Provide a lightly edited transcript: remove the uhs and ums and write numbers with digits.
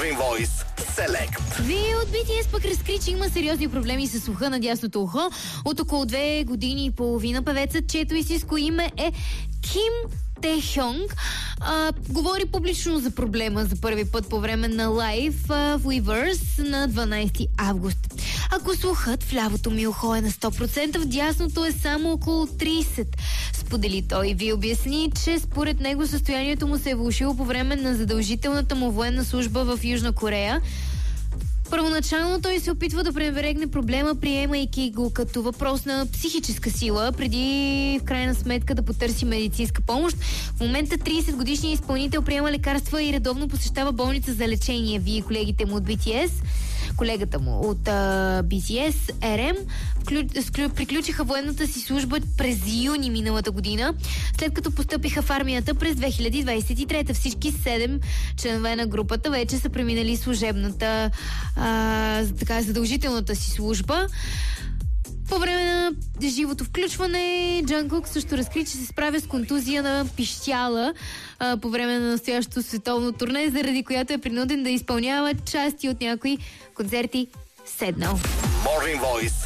Morning Voice Select. Вие от BTS пък разкри, че има сериозни проблеми с слуха на дясното ухо. От около 2 години и половина певецът, чието истинско име е Ким Техьонг, говори публично за проблема за първи път по време на лайв в Weverse на 12 август. Ако слухът в лявото ми ухо е на 100%, в дясното е само около 30%. Сподели той и обясни, че според него състоянието му се е влошило по време на задължителната му военна служба в Южна Корея. Първоначално той се опитва да пренебрегне проблема, приемайки го като въпрос на психическа сила, преди в крайна сметка да потърси медицинска помощ. В момента 30-годишният изпълнител приема лекарства и редовно посещава болница за лечение. Вие, колегите му от BTS, колегата му от BTS, RM, приключиха военната си служба през юни миналата година, след като постъпиха в армията през 2023. Всички 7 членове на групата вече са преминали служебната задължителната си служба. По време на живото включване Джангук също разкри, че се справя с контузия на пищяла по време на настоящото световно турне, заради която е принуден да изпълнява части от някои концерти седнал. Morning Voice